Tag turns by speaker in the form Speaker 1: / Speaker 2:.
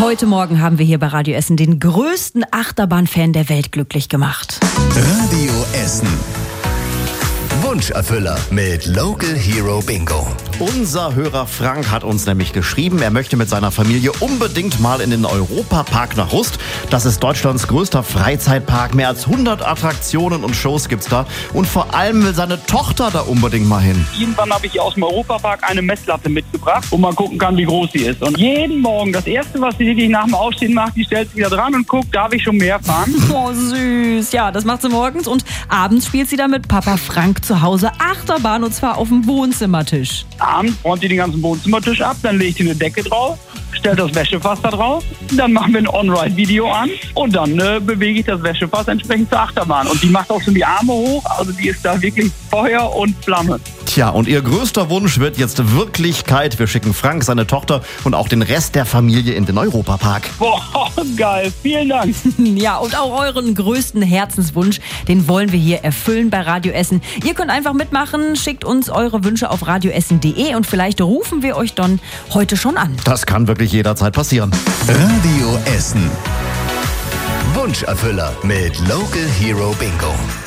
Speaker 1: Heute Morgen haben wir hier bei Radio Essen den größten Achterbahnfan der Welt glücklich gemacht.
Speaker 2: Radio Essen. Wunscherfüller mit Local Hero Bingo.
Speaker 3: Unser Hörer Frank hat uns nämlich geschrieben, er möchte mit seiner Familie unbedingt mal in den Europapark nach Rust. Das ist Deutschlands größter Freizeitpark. Mehr als 100 Attraktionen und Shows gibt's da. Und vor allem will seine Tochter da unbedingt mal hin.
Speaker 4: Irgendwann habe ich aus dem Europapark eine Messlatte mitgebracht, wo man gucken kann, wie groß sie ist. Und jeden Morgen, das Erste, was sie wirklich nach dem Aufstehen macht, die stellt sich wieder dran und guckt, darf ich schon mehr fahren?
Speaker 1: Oh, süß. Ja, das macht sie morgens und abends spielt sie dann mit Papa Frank zu Hause Achterbahn und zwar auf dem Wohnzimmertisch.
Speaker 4: Abends räumt sie den ganzen Wohnzimmertisch ab, dann legt sie eine Decke drauf, stellt das Wäschefass da drauf, dann machen wir ein On-Ride-Video an und dann bewege ich das Wäschefass entsprechend zur Achterbahn. Und die macht auch schon die Arme hoch, also die ist da wirklich Feuer und Flamme.
Speaker 3: Tja, und ihr größter Wunsch wird jetzt Wirklichkeit. Wir schicken Frank, seine Tochter und auch den Rest der Familie in den Europapark.
Speaker 4: Boah, geil, vielen Dank.
Speaker 1: Ja, und auch euren größten Herzenswunsch, den wollen wir hier erfüllen bei Radio Essen. Ihr könnt einfach mitmachen, schickt uns eure Wünsche auf radioessen.de und vielleicht rufen wir euch dann heute schon an.
Speaker 3: Das kann wirklich jederzeit passieren.
Speaker 2: Radio Essen. Wunscherfüller mit Local Hero Bingo.